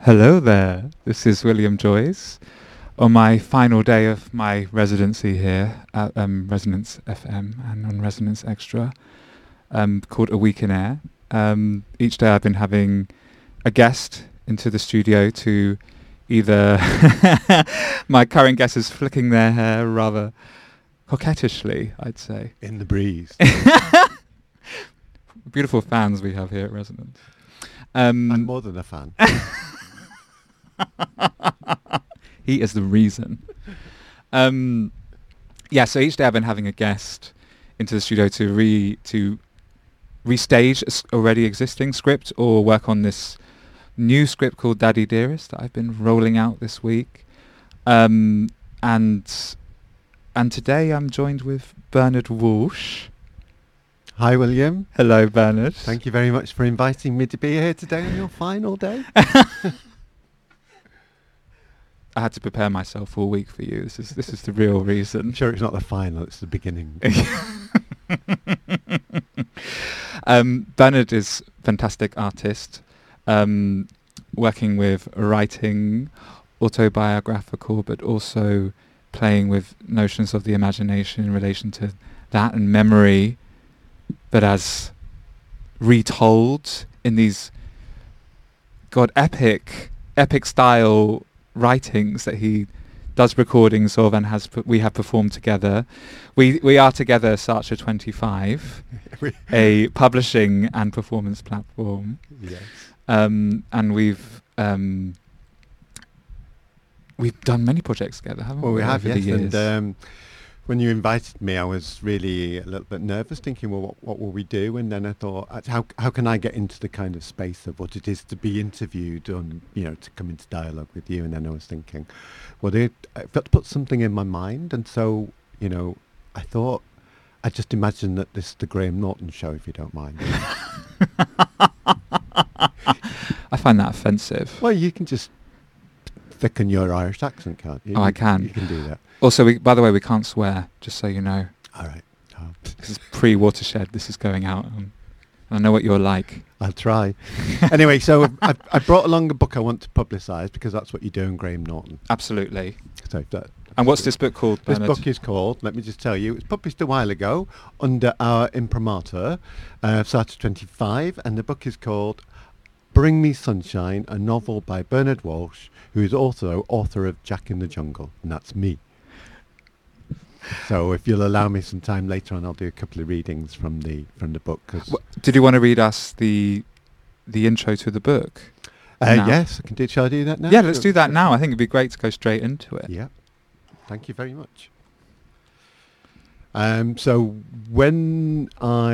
Hello there, this is William Joyce on my final day of my residency here at Resonance FM and on Resonance Extra, called A Week in Air. Each day I've been having a guest into the studio to either my current guest is flicking their hair rather coquettishly, I'd say. In the breeze. Beautiful fans we have here at Resonance. I'm more than a fan. He is the reason. So each day I've been having a guest into the studio to restage a already existing script or work on this new script called Daddy Dearest that I've been rolling out this week. And today I'm joined with Bernard Walsh. Hi, William. Hello, Bernard. Thank you very much for inviting me to be here today on your final day. I had to prepare myself all week for you. This is the real reason. I'm sure it's not the final, it's the beginning. Bernard is a fantastic artist, working with writing, autobiographical, but also playing with notions of the imagination in relation to that and memory, but as retold in these epic style writings that he does recordings of and we have performed together. We are together Sartre 25, a publishing and performance platform. Yes. And we've done many projects together, haven't we? Well, we have, over the yes. years. And when you invited me, I was really a little bit nervous, thinking, well, what will we do? And then I thought, how can I get into the kind of space of what it is to be interviewed and, to come into dialogue with you? And then I was thinking, well, I've got to put something in my mind. And so, I thought, I just imagined that this is the Graham Norton show, if you don't mind. I find that offensive. Well, you can just thicken your Irish accent, can't you? I can. You can do that. Also, by the way, we can't swear, just so you know. All right. Oh. This is pre-Watershed. This is going out. And I know what you're like. I'll try. Anyway, so I brought along a book I want to publicise because that's what you do in Graham Norton. Absolutely. So and what's this book called, Bernard? This book is called, let me just tell you, it was published a while ago under our imprimatur, Sartre 25, and the book is called Bring Me Sunshine, a novel by Bernard Walsh, who is also author of Jack in the Jungle, and that's me. So if you'll allow me some time later on, I'll do a couple of readings from the book. Did you want to read us the intro to the book? Yes, I can do. Shall I do that now? Yeah, let's do that now. I think it'd be great to go straight into it. Yeah, thank you very much. So when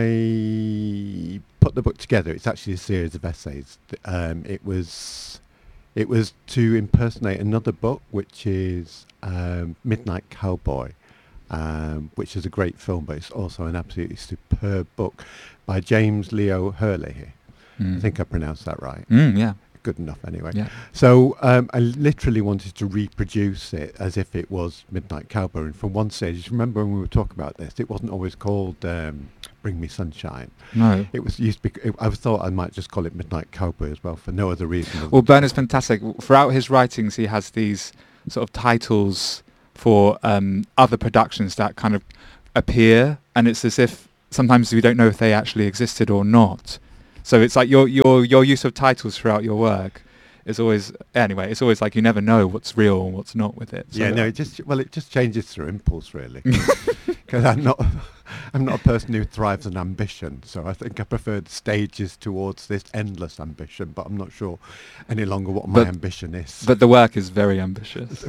I put the book together, it's actually a series of essays. It was to impersonate another book, which is Midnight Cowboy, which is a great film, but it's also an absolutely superb book by James Leo Hurley. I think I pronounced that right. Yeah. Good enough anyway. Yeah. So I literally wanted to reproduce it as if it was Midnight Cowboy. And from one stage, remember when we were talking about this, it wasn't always called Bring Me Sunshine. No. It was used I thought I might just call it Midnight Cowboy as well for no other reason. Well, Bernard's fantastic. Throughout his writings, he has these sort of titles for other productions that kind of appear, and it's as if sometimes we don't know if they actually existed or not. So it's like your use of titles throughout your work is always, anyway, it's always like you never know what's real and what's not with it. So yeah, no, it just changes through impulse, really. Because I'm not a person who thrives on ambition, so I think I prefer the stages towards this endless ambition, but I'm not sure any longer what my ambition is. But the work is very ambitious.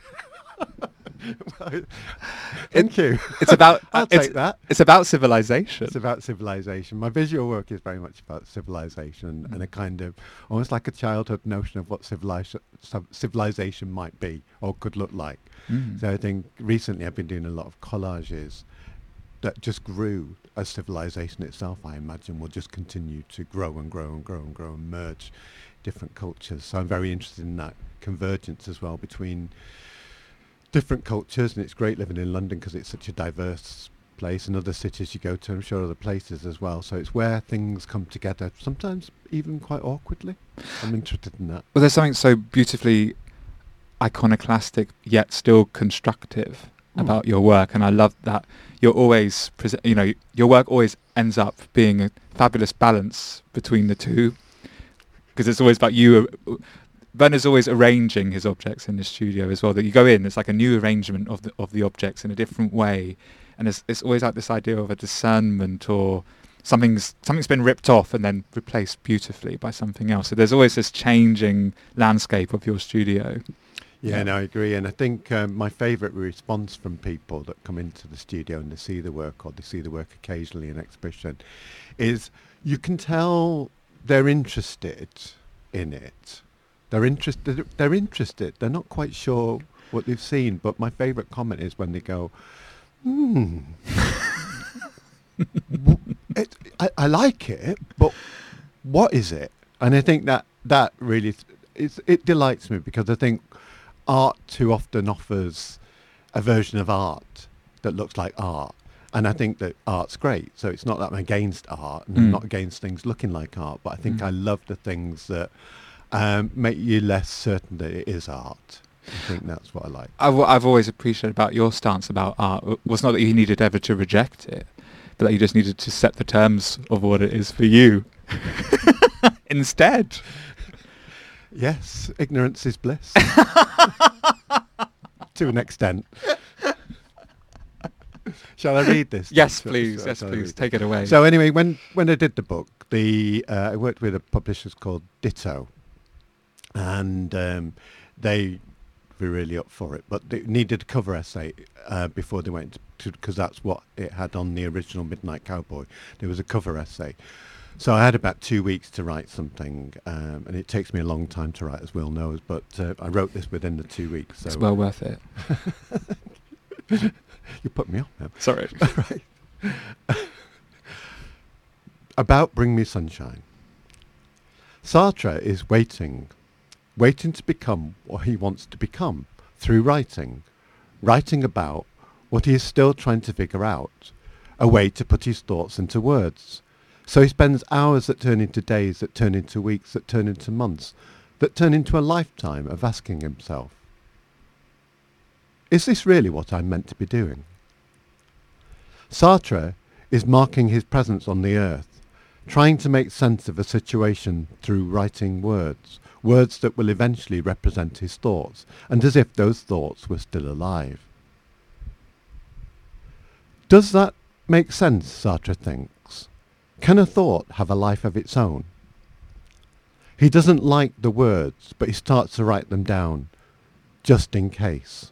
Thank you. It's about. I'll take that. It's about civilization. It's about civilization. My visual work is very much about civilization and a kind of almost like a childhood notion of what civilization might be or could look like. So I think recently I've been doing a lot of collages that just grew as civilization itself. I imagine will just continue to grow and grow and grow and grow and merge different cultures. So I'm very interested in that convergence as well between different cultures, and it's great living in London because it's such a diverse place and other cities you go to, I'm sure other places as well. So it's where things come together, sometimes even quite awkwardly. I'm interested in that. Well, there's something so beautifully iconoclastic yet still constructive about your work, and I love that you're always your work always ends up being a fabulous balance between the two, because it's always about you. Werner's always arranging his objects in the studio as well, that you go in, it's like a new arrangement of the objects in a different way, and it's always like this idea of a discernment, or something's been ripped off and then replaced beautifully by something else. So there's always this changing landscape of your studio. Yeah, no, I agree. And I think my favourite response from people that come into the studio and they see the work, or they see the work occasionally in exhibition, is you can tell they're interested in it. They're interested. They're not quite sure what they've seen, but my favourite comment is when they go, I like it, but what is it? And I think that really, it delights me, because I think art too often offers a version of art that looks like art. And I think that art's great. So it's not that I'm against art, and I'm not against things looking like art, but I think I love the things that make you less certain that it is art. I think that's what I like. I've always appreciated about your stance about art was not that you needed ever to reject it, but that you just needed to set the terms of what it is for you instead. Yes, ignorance is bliss. To an extent. Shall I read this? Yes, please. Yes, please. Take it away. So anyway, when I did the book, I worked with a publishers called Ditto, and they were really up for it, but they needed a cover essay before they went to, because that's what it had on the original Midnight Cowboy. There was a cover essay. So I had about 2 weeks to write something, and it takes me a long time to write, as Will knows, but I wrote this within the 2 weeks. So it's well worth it. You put me off now. Sorry. Right. About Bring Me Sunshine. Sartre is waiting to become what he wants to become through writing about what he is still trying to figure out, a way to put his thoughts into words. So he spends hours that turn into days, that turn into weeks, that turn into months, that turn into a lifetime of asking himself, is this really what I'm meant to be doing? Sartre is marking his presence on the earth, trying to make sense of a situation through writing words that will eventually represent his thoughts, and as if those thoughts were still alive. Does that make sense, Sartre thinks? Can a thought have a life of its own? He doesn't like the words, but he starts to write them down, just in case.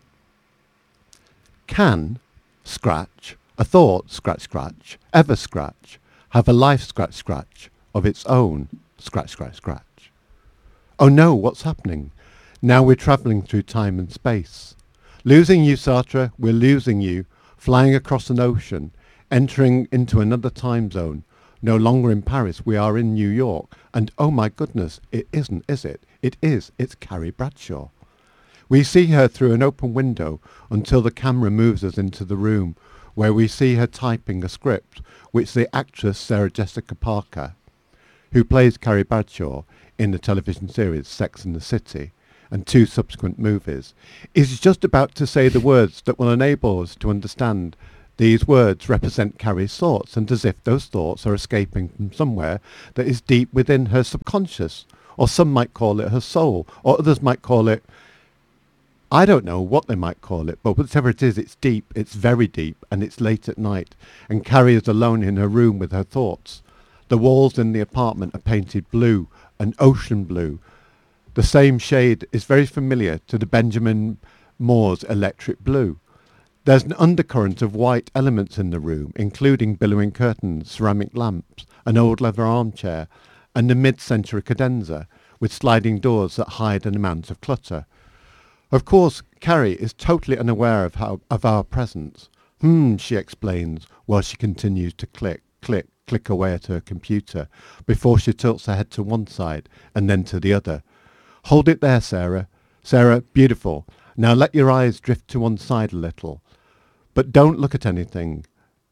Can, scratch, a thought, scratch, scratch, ever scratch, have a life, scratch, scratch, of its own, scratch, scratch, scratch? Oh no, what's happening? Now we're travelling through time and space. Losing you, Sartre, we're losing you, flying across an ocean, entering into another time zone. No longer in Paris, we are in New York. And oh my goodness, it isn't, is it? It is, it's Carrie Bradshaw. We see her through an open window until the camera moves us into the room, where we see her typing a script which the actress Sarah Jessica Parker, who plays Carrie Bradshaw in the television series Sex and the City and 2 subsequent movies, is just about to say the words that will enable us to understand these words represent Carrie's thoughts, and as if those thoughts are escaping from somewhere that is deep within her subconscious, or some might call it her soul, or others might call it, I don't know what they might call it, but whatever it is, it's deep, it's very deep, and it's late at night, and Carrie is alone in her room with her thoughts. The walls in the apartment are painted blue, an ocean blue. The same shade is very familiar to the Benjamin Moore's Electric Blue. There's an undercurrent of white elements in the room, including billowing curtains, ceramic lamps, an old leather armchair, and a mid-century cadenza with sliding doors that hide an amount of clutter. Of course, Carrie is totally unaware of our presence. She explains, while she continues to click away at her computer, before she tilts her head to one side and then to the other. Hold it there, Sarah. Sarah, beautiful. Now let your eyes drift to one side a little. But don't look at anything.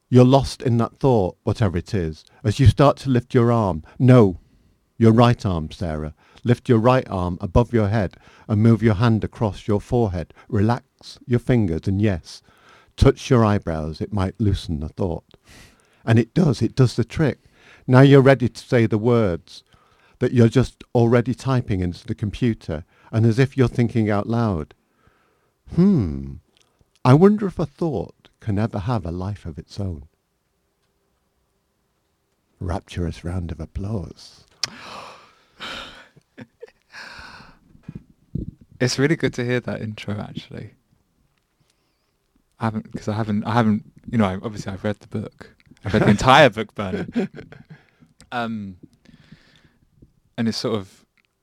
You're lost in that thought, whatever it is, as you start to lift your arm. No, your right arm, Sarah. Lift your right arm above your head and move your hand across your forehead. Relax your fingers and yes, touch your eyebrows. It might loosen the thought. And it does the trick. Now you're ready to say the words that you're just already typing into the computer and as if you're thinking out loud. I wonder if a thought can ever have a life of its own. Rapturous round of applause. It's really good to hear that intro, actually. I haven't, you know, obviously I've read the book. I've read the entire book, Bernard. And it's sort of,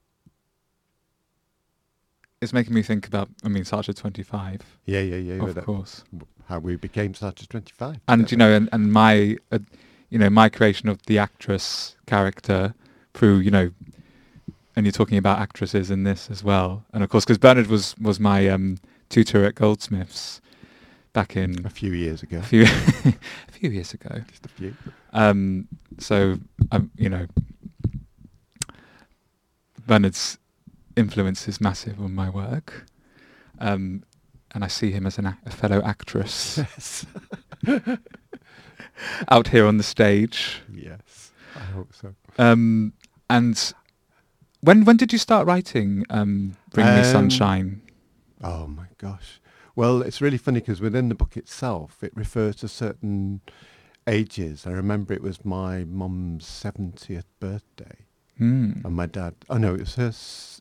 it's making me think about, Sartre 25. Yeah. Of course. How we became Sartre 25. And, you know, and my, my creation of the actress character through, you know, and you're talking about actresses in this as well. And of course, because Bernard was my tutor at Goldsmiths back in... A few years ago. A few years ago. Just a few. So, you know, Bernard's influence is massive on my work. And I see him as a fellow actress. Yes. Out here on the stage. Yes, I hope so. And when did you start writing Bring Me Sunshine? Oh my gosh. Well, it's really funny because within the book itself, it refers to certain ages. I remember it was my mum's 70th birthday. And my dad, it was her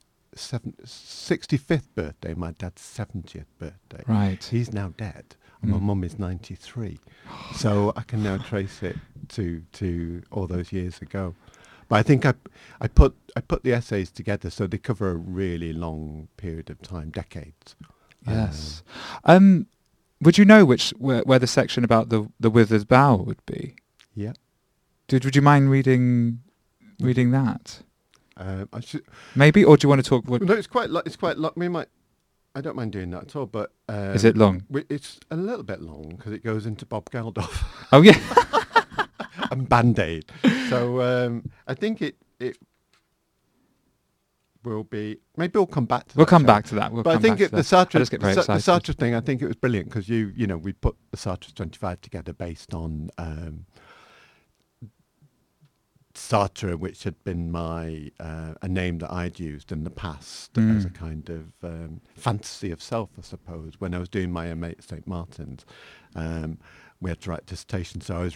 65th birthday, my dad's 70th birthday. Right. He's now dead. And my mum is 93. So I can now trace it to all those years ago. But I think I put the essays together so they cover a really long period of time, decades. Yes. Would you know where the section about the withered bough would be? Yeah. Would you mind reading that? I should maybe, or do you want to talk? No, it's quite long. We might. I don't mind doing that at all. But is it long? It's a little bit long because it goes into Bob Geldof. Oh yeah. And Band-Aid. So I think it will be. Maybe we'll come back to that. We'll come back to that. But I think the Sartre, I just get very excited. The Sartre thing, I think it was brilliant because you know, we put the Sartre 25 together based on Sartre, which had been my a name that I'd used in the past as a kind of fantasy of self, I suppose. When I was doing my MA at St. Martin's, we had to write dissertations, so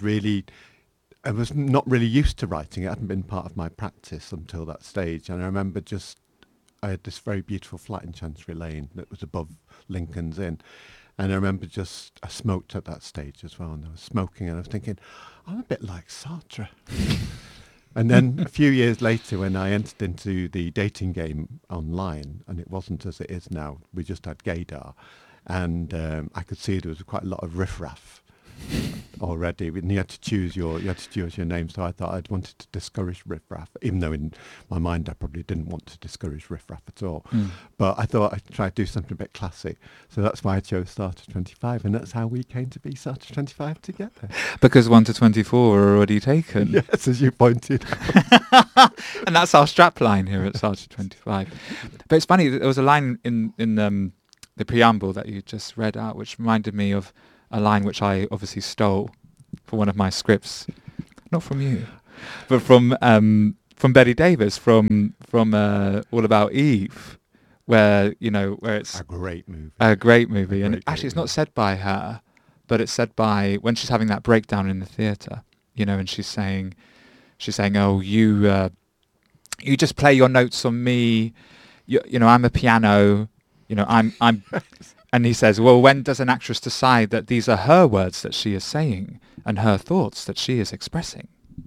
I was not really used to writing. It hadn't been part of my practice until that stage. And I remember I had this very beautiful flat in Chancery Lane that was above Lincoln's Inn. And I remember I smoked at that stage as well. And I was smoking and I was thinking, I'm a bit like Sartre. And then a few years later, when I entered into the dating game online, and it wasn't as it is now, we just had Gaydar. And I could see there was quite a lot of riffraff already, and you had to choose your name. So I thought I'd wanted to discourage riffraff, even though in my mind I probably didn't want to discourage riffraff at all. But I thought I'd try to do something a bit classy. So that's why I chose Sartre 25, and that's how we came to be Sartre 25 together. Because 1 to 24 were already taken. Yes, as you pointed out. And that's our strapline here at Sartre 25. But it's funny, there was a line in the preamble that you just read out, which reminded me of a line which I obviously stole for one of my scripts, not from you, but from Bette Davis, from All About Eve, where it's a great movie. And actually, it's not said by her, but it's said by when she's having that breakdown in the theatre, and she's saying, "Oh, you just play your notes on me, I'm a piano, I'm." And he says, well, when does an actress decide that these are her words that she is saying and her thoughts that she is expressing?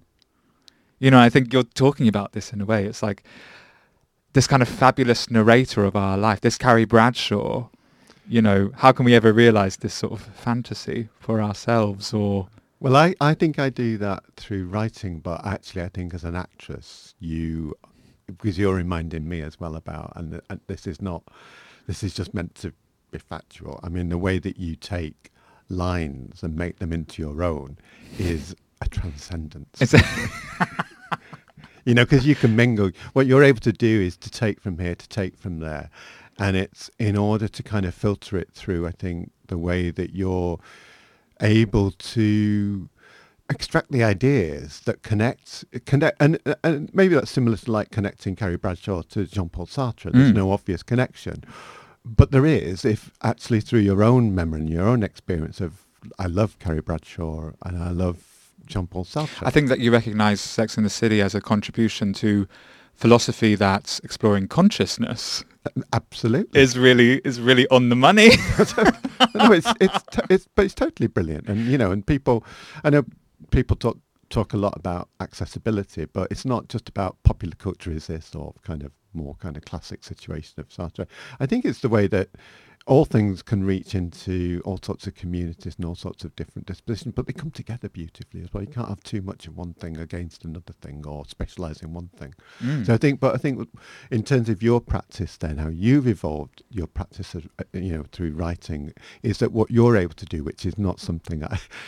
I think you're talking about this in a way. It's like this kind of fabulous narrator of our life, this Carrie Bradshaw. How can we ever realize this sort of fantasy for ourselves? Or well, I think I do that through writing, but actually I think as an actress, because you're reminding me as well about, and this is just meant to be factual. I mean, the way that you take lines and make them into your own is a transcendence. You know, because you can mingle. What you're able to do is to take from here, to take from there. And it's in order to kind of filter it through, I think, the way that you're able to extract the ideas that connect, and maybe that's similar to like connecting Carrie Bradshaw to Jean-Paul Sartre. There's no obvious connection. But there is, if actually through your own memory and your own experience of, I love Carrie Bradshaw and I love Jean-Paul Sartre. I think that you recognise Sex and the City as a contribution to philosophy that's exploring consciousness. Absolutely, is really on the money. No, it's totally brilliant, and you know, and people, I know people talk a lot about accessibility, but it's not just about popular culture is this or kind of more kind of classic situation of Sartre. I think it's the way that all things can reach into all sorts of communities and all sorts of different dispositions, but they come together beautifully as well. You can't have too much of one thing against another thing or specialise in one thing. So I think in terms of your practice then, how you've evolved your practice, you know, through writing, is that what you're able to do, which is not something,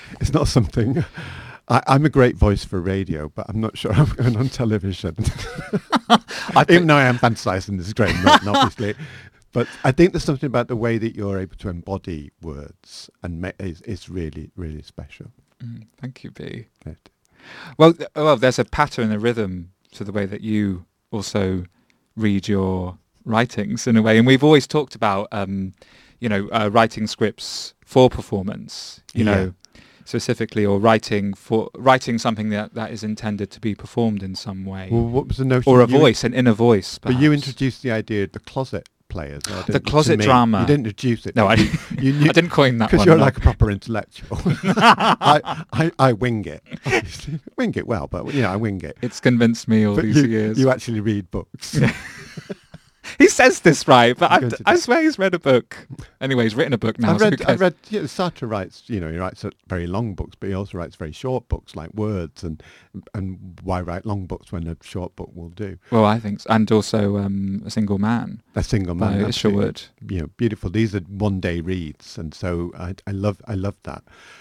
I'm a great voice for radio, but I'm not sure I'm going on television. Even though I am fantasising, this is great, not obviously. But I think there's something about the way that you're able to embody words and is really, really special. Thank you, B. Right. Well, there's a pattern, a rhythm to the way that you also read your writings in a way. And we've always talked about, writing scripts for performance, you know, specifically, or writing something that is intended to be performed in some way. Well, what was the notion? Or an inner voice, perhaps. But you introduced the idea of the closet players. The closet drama. You didn't introduce it. No, I didn't coin that one. Because you're like a proper intellectual. I wing it. Obviously. Wing it well, but I wing it. It's convinced me all these years. You actually read books. He says this right, but I swear he's read a book. Anyway, he's written a book now. I've read. Sartre writes. He writes very long books, but he also writes very short books like Words. And why write long books when a short book will do? Well, I think, so. And also A Single Man. A Single Man. By Isherwood. Beautiful. These are one-day reads, and so I love that.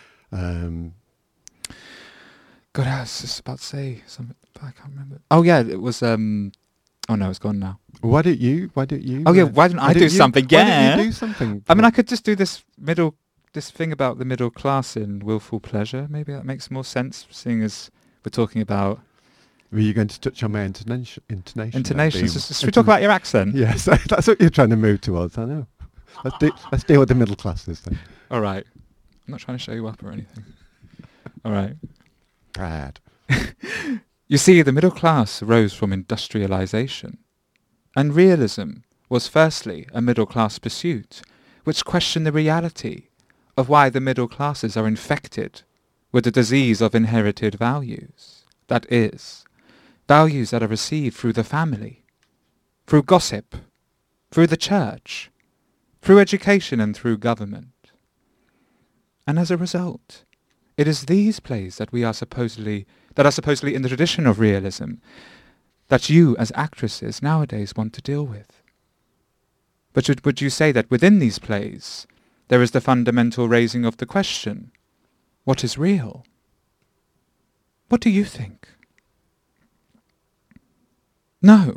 God, I was just about to say something, but I can't remember. Oh yeah, it was. Oh no, it's gone now. Why don't you? Oh yeah, why don't I do something? Yeah. Why don't you do something? I mean, I could just do this thing about the middle class in Willful Pleasure. Maybe that makes more sense, seeing as we're talking about. Were you going to touch on my intonation? Intonations. Should we talk about your accent? Yes, that's what you're trying to move towards. I know. Let's deal with the middle classes then. All right. I'm not trying to show you up or anything. All right. Brad. You see, the middle class arose from industrialization, and realism was firstly a middle class pursuit, which questioned the reality of why the middle classes are infected with the disease of inherited values, that is, values that are received through the family, through gossip, through the church, through education and through government. And as a result, it is these plays that are supposedly in the tradition of realism that you as actresses nowadays want to deal with. But would you say that within these plays there is the fundamental raising of the question, what is real? What do you think? No.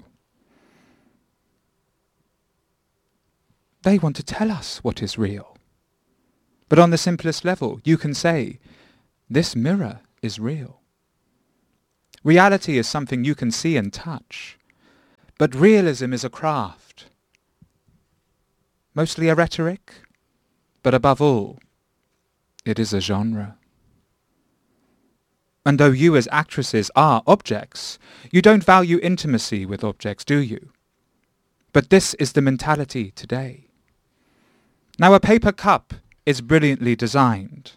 They want to tell us what is real. But on the simplest level, you can say, this mirror is real. Reality is something you can see and touch, but realism is a craft. Mostly a rhetoric, but above all, it is a genre. And though you as actresses are objects, you don't value intimacy with objects, do you? But this is the mentality today. Now a paper cup is brilliantly designed.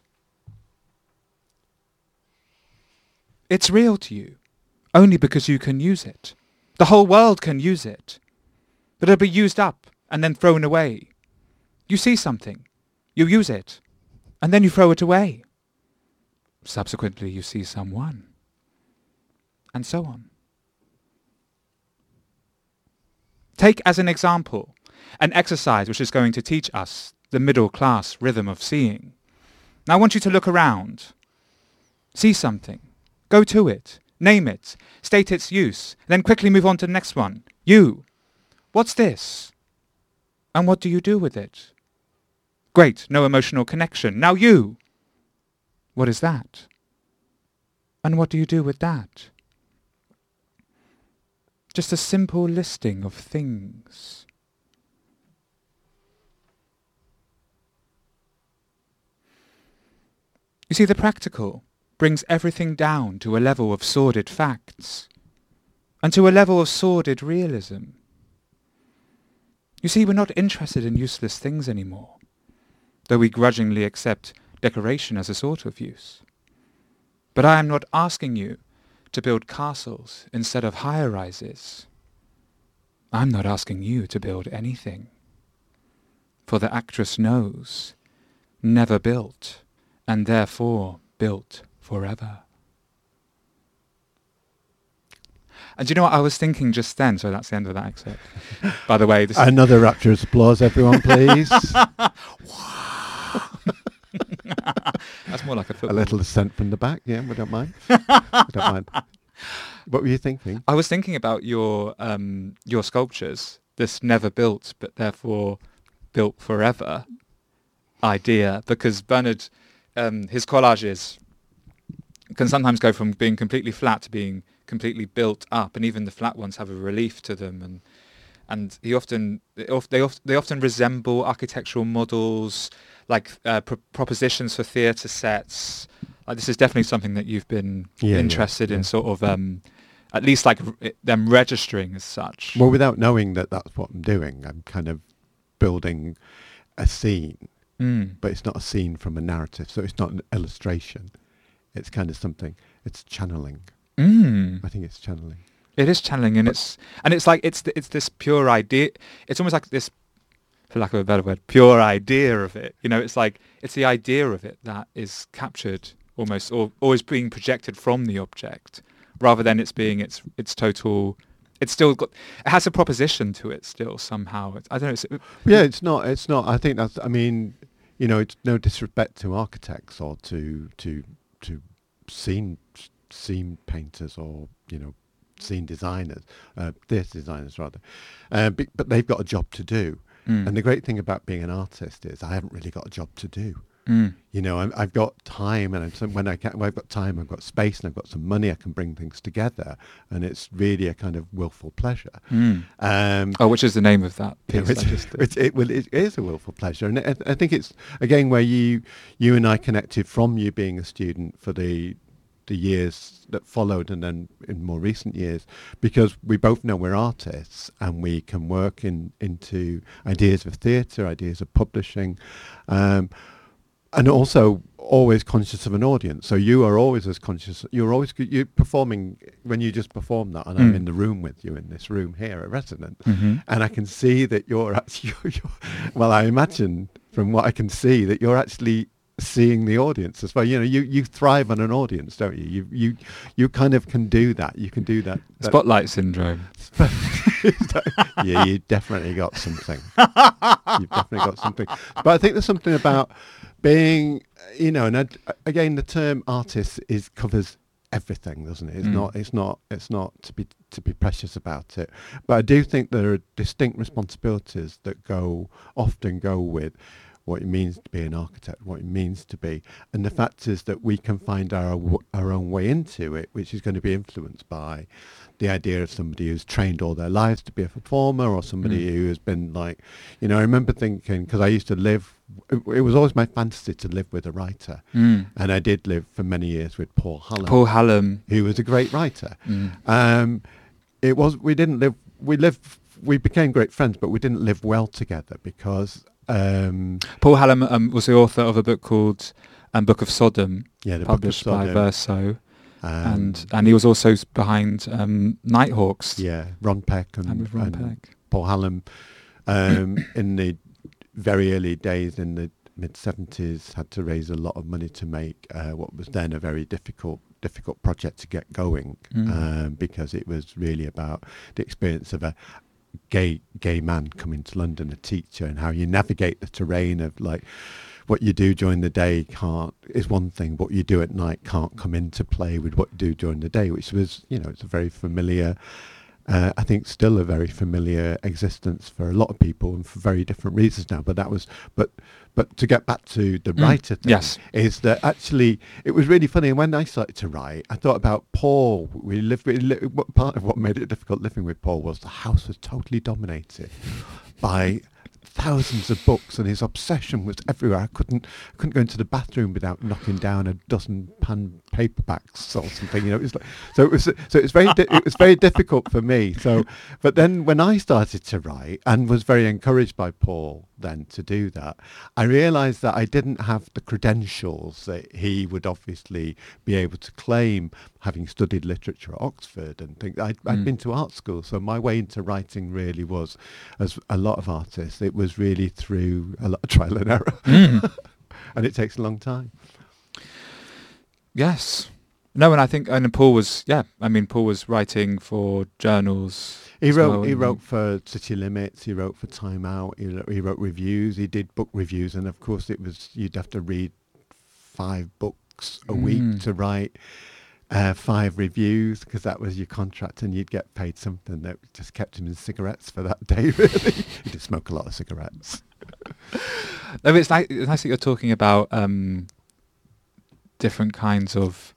It's real to you, only because you can use it. The whole world can use it. But it'll be used up and then thrown away. You see something, you use it, and then you throw it away. Subsequently you see someone, and so on. Take as an example an exercise which is going to teach us the middle class rhythm of seeing. Now I want you to look around. See something. Go to it. Name it. State its use. Then quickly move on to the next one. You. What's this? And what do you do with it? Great, no emotional connection. Now you. What is that? And what do you do with that? Just a simple listing of things. You see, the practical brings everything down to a level of sordid facts and to a level of sordid realism. You see, we're not interested in useless things anymore, though we grudgingly accept decoration as a sort of use. But I am not asking you to build castles instead of high-rises. I'm not asking you to build anything. For the actress knows, never built, and therefore built forever. And do you know what I was thinking just then? So that's the end of that excerpt. By the way, this another rapturous applause, everyone, please. That's more like a football. A little assent from the back, yeah, we don't mind. We don't mind. What were you thinking? I was thinking about your sculptures, this never built but therefore built forever idea, because Bernard, his collages can sometimes go from being completely flat to being completely built up, and even the flat ones have a relief to them, and they often resemble architectural models, like propositions for theatre sets. Like, this is definitely something that you've been interested in, sort of at least like them registering as such. Well, without knowing that that's what I'm doing, I'm kind of building a scene, but it's not a scene from a narrative, so it's not an illustration. It's kind of something. It's channeling. I think it's channeling. It is channeling, and it's like it's this pure idea. It's almost like this, for lack of a better word, pure idea of it. You know, it's like it's the idea of it that is captured almost, or is being projected from the object, rather than it's being its total. It's still got. It has a proposition to it still somehow. I don't know. It's not. I think that's. I mean, you know, it's no disrespect to architects or to scene painters, or, you know, scene designers, theatre designers rather, but they've got a job to do. And the great thing about being an artist is I haven't really got a job to do. You know, I've got time, and when I've got time, I've got space, and I've got some money, I can bring things together, and it's really a kind of willful pleasure. Which is the name of that piece? It is a willful pleasure, and I think it's again where you and I connected from you being a student for the years that followed, and then in more recent years, because we both know we're artists and we can work into ideas of theatre, ideas of publishing, and also always conscious of an audience. So you are always as conscious. You're performing when you just perform that, and I'm in the room with you in this room here at Resonance, and I can see that you're actually. Well, I imagine from what I can see that you're actually seeing the audience as well. You know, you thrive on an audience, don't you? You kind of can do that. You can do that. Spotlight syndrome. Yeah, you definitely got something. You've definitely got something. But I think there's something about being, you know, and again, the term artist covers everything, doesn't it? It's not to be precious about it. But I do think there are distinct responsibilities that often go with what it means to be an architect, what it means to be. And the fact is that we can find our own way into it, which is going to be influenced by the idea of somebody who's trained all their lives to be a performer, or somebody who has been like, you know, I remember thinking, because I used to live, it was always my fantasy to live with a writer. And I did live for many years with Paul Hallam. Who was a great writer. We became great friends, but we didn't live well together because Paul Hallam was the author of a book called Book of Sodom, published by Verso, and he was also behind Nighthawks. Yeah, Ron Peck and Paul Hallam in the very early days in the mid-70s had to raise a lot of money to make what was then a very difficult project to get going, because it was really about the experience of a gay man coming to London, a teacher, and how you navigate the terrain of, like, what you do during the day is one thing, what you do at night can't come into play with what you do during the day, which was, it's a very familiar, I think still a very familiar existence for a lot of people and for very different reasons now. But to get back to the writer thing, yes, is that actually it was really funny. And when I started to write, I thought about Paul. Part of what made it difficult living with Paul was the house was totally dominated by thousands of books, and his obsession was everywhere. I couldn't go into the bathroom without knocking down a dozen paperbacks or something. It was it was very difficult for me. So, but then when I started to write and was very encouraged by Paul then to do that, I realised that I didn't have the credentials that he would obviously be able to claim, having studied literature at Oxford and think I'd been to art school. So my way into writing really was, as a lot of artists, it was really through a lot of trial and error. And it takes a long time. Yes. No, and I think, and Paul was, Paul was writing for journals. He wrote for City Limits, he wrote for Time Out, he wrote reviews, he did book reviews, and of course you'd have to read 5 books a week to write 5 reviews, because that was your contract, and you'd get paid something that just kept him in cigarettes for that day, really. He did smoke a lot of cigarettes. No, it's nice that you're talking about different kinds of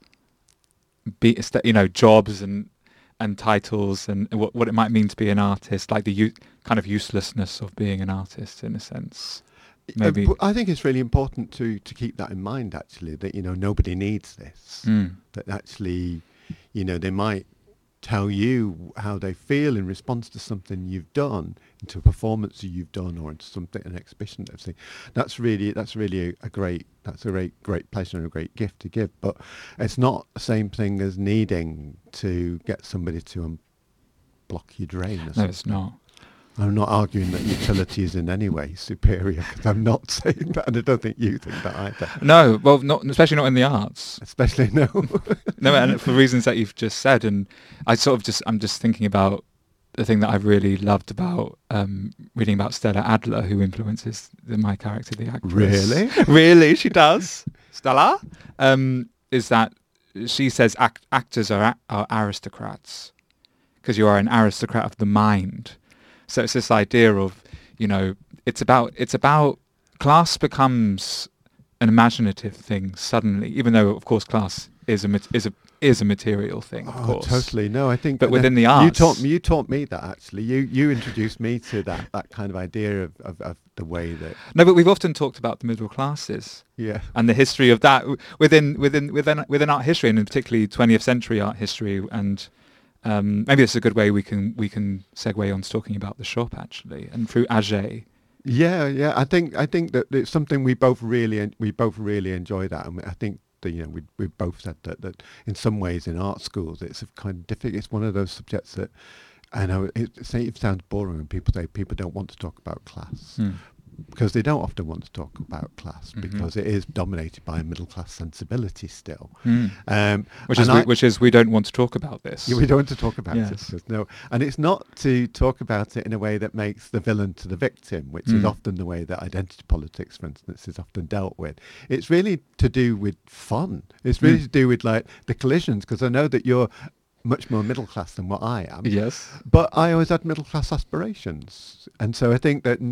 jobs and titles and what it might mean to be an artist, like the kind of uselessness of being an artist in a sense. Maybe I think it's really important to keep that in mind, actually, that nobody needs this. That actually, they might tell you how they feel in response to something you've done, into a performance that you've done, or into an exhibition they've seen. That's really a great pleasure and a great gift to give. But it's not the same thing as needing to get somebody to unblock your drain. No, it's not. I'm not arguing that utility is in any way superior, because I'm not saying that, and I don't think you think that either. No, well, especially not in the arts. Especially no. No, and for reasons that you've just said, and I'm just thinking about the thing that I've really loved about reading about Stella Adler, who influences my character, the actress. Really? Really, she does. Stella? Is that she says actors are aristocrats, because you are an aristocrat of the mind. So it's this idea of, it's about class becomes an imaginative thing suddenly, even though of course class is a material thing, of course. Totally. No, I think. But within the arts, you taught me that, actually. You introduced me to that kind of idea of the way that. No, but we've often talked about the middle classes. Yeah. And the history of that within art history, and particularly 20th century art history, and maybe it's a good way we can segue on to talking about the shop, actually, and through Auger. Yeah. I think that it's something we both really enjoy that, and I think that we both said that in some ways in art schools it's a kind of difficult. It's one of those subjects that, I know it sounds boring when people say people don't want to talk about class. Because they don't often want to talk about class, because it is dominated by a middle class sensibility still. Which is we don't want to talk about this. Yeah, we don't want to talk about it. No, and it's not to talk about it in a way that makes the villain to the victim, which is often the way that identity politics, for instance, is often dealt with. It's really to do with fun. It's really to do with like the collisions, because I know that you're much more middle class than what I am. Yes. But I always had middle class aspirations. And so I think that,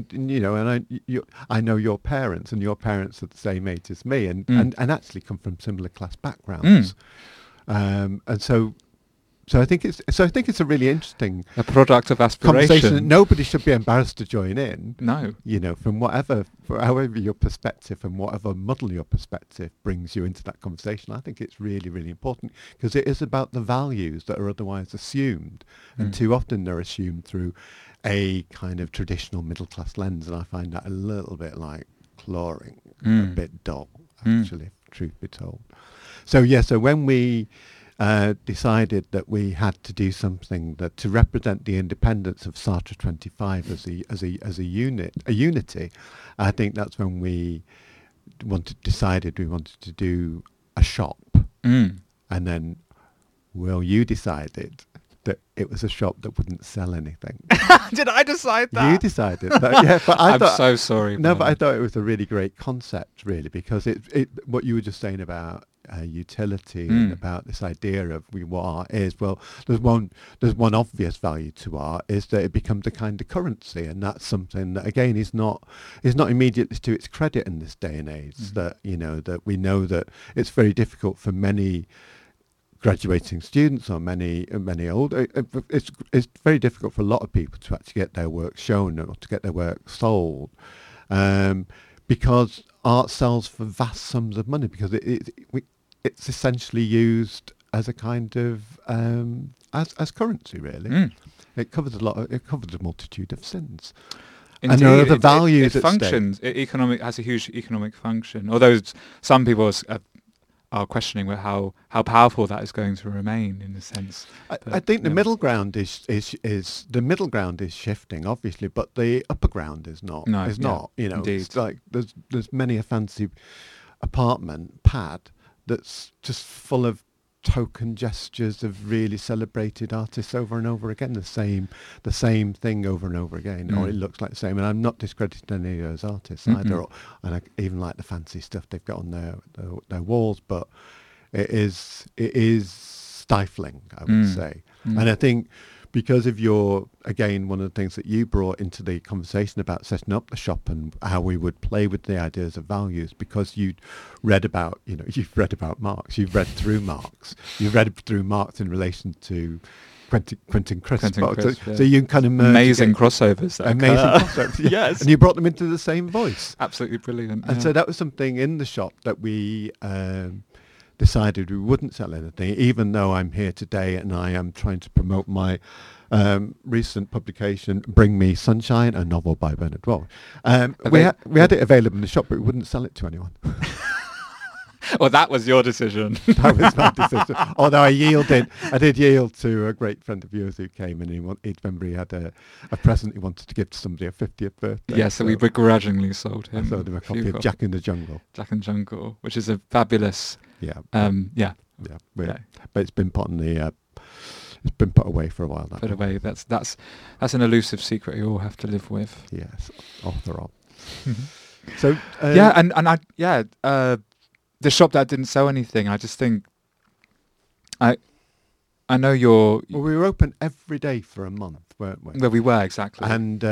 I know your parents, and your parents are the same age as me, and actually come from similar class backgrounds. And so I think it's a really interesting product of aspiration. Conversation that nobody should be embarrassed to join in. No. From however your perspective and whatever muddle your perspective brings you into that conversation. I think it's really, really important, because it is about the values that are otherwise assumed. And too often they're assumed through a kind of traditional middle class lens. And I find that a little bit like clawing, a bit dull, actually, if truth be told. So when we decided that we had to do something that to represent the independence of Sartre 25 as a unity. I think that's when we decided we wanted to do a shop, and then you decided that it was a shop that wouldn't sell anything. Did I decide that? You decided that, yeah. But I'm so sorry. No, but I thought it was a really great concept, really, because it what you were just saying about utility and about this idea of what art is. Well, there's one obvious value to art is that it becomes a kind of currency, and that's something that again is not immediately to its credit in this day and age. That that we know that it's very difficult for many graduating students or many older. It's very difficult for a lot of people to actually get their work shown or to get their work sold, because art sells for vast sums of money, because it's essentially used as a kind of as currency, really. It covers a multitude of sins. Indeed, and there are the values it functions. It has a huge economic function. Although some people are questioning how powerful that is going to remain, in a sense. I think the middle ground is the middle ground is shifting, obviously, but the upper ground is not. No, is not. Indeed. It's like there's many a fancy apartment pad that's just full of token gestures of really celebrated artists over and over again, the same thing over and over again, or it looks like the same. And I'm not discrediting any of those artists either, and I even like the fancy stuff they've got on their walls, but it is stifling, I would say. And I think because of one of the things that you brought into the conversation about setting up the shop and how we would play with the ideas of values, because you've read about Marx, you've read through Marx in relation to Quentin Crisp. So you kind of merge amazing crossovers. Yes. And you brought them into the same voice. Absolutely brilliant. And so that was something in the shop that we decided we wouldn't sell anything, even though I'm here today and I am trying to promote my recent publication, Bring Me Sunshine, a novel by Bernard Walsh. We had it available in the shop, but we wouldn't sell it to anyone. Well, that was your decision. That was my decision. Although I did yield to a great friend of yours who came, and he remember he had a present he wanted to give to somebody, a 50th birthday. Yeah, so we begrudgingly sold him. I sold him a copy of Jack in the Jungle. Jack in the Jungle, which is a fabulous. But it's been put on the. It's been put away for a while. Put away. That's an elusive secret you all have to live with. Yes, author of. So the shop that didn't sell anything. I just think. I know you're. Well, we were open every day for a month, weren't we? Well, we were, exactly. And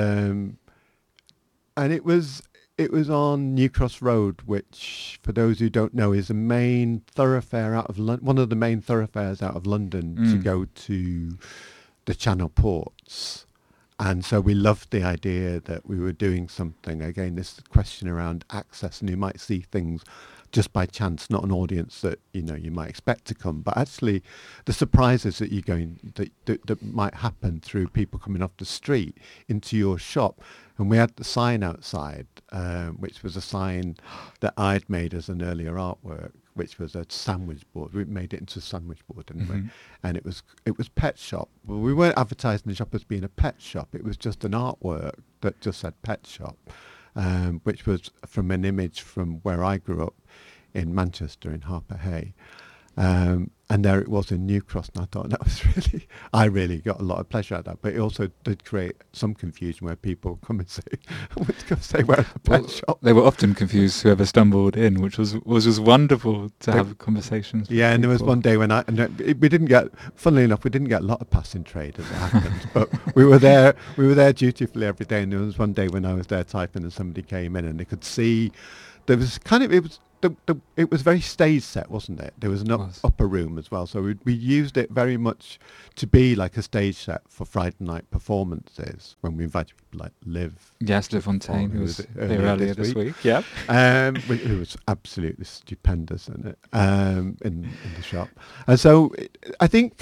it was on New Cross Road, which, for those who don't know, is a main thoroughfare out of one of the main thoroughfares out of London to go to the Channel ports. And so we loved the idea that we were doing something. Again, this question around access, and you might see things just by chance, not an audience that you might expect to come, but actually the surprises that that might happen through people coming off the street into your shop. And we had the sign outside, which was a sign that I'd made as an earlier artwork, which was a sandwich board. We made it into a sandwich board, didn't we? And it was pet shop. Well, we weren't advertising the shop as being a pet shop. It was just an artwork that just said pet shop, which was from an image from where I grew up in Manchester, in Harper Hay. And there it was in New Cross, and I thought that was I really got a lot of pleasure out of that. But it also did create some confusion where people come and say, we're at a pet shop. They were often confused, whoever stumbled in, which was just wonderful to have conversations. Yeah, and there was one day when funnily enough, we didn't get a lot of passing trade as it happened, but we were there dutifully every day. And there was one day when I was there typing and somebody came in and they could see there was it was very stage set, wasn't it? There was an upper room as well, so we used it very much to be like a stage set for Friday night performances when we invited people like Liv. Yes, Liv Fontaine, who was there earlier this week. Yeah, who was absolutely stupendous in it, in the shop. And so I think